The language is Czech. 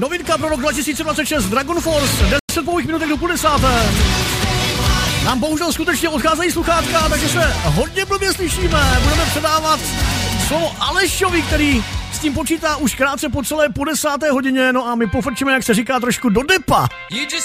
Novinka pro rok 2026, Dragon Force, 10 pouhých minutek do 50. Nám bohužel skutečně odcházejí sluchátka, takže se hodně blbě slyšíme. Budeme předávat slovo Alešovi, který s tím počítá už krátce po celé po 10. hodině, no a my pofrčíme, jak se říká, trošku do depa.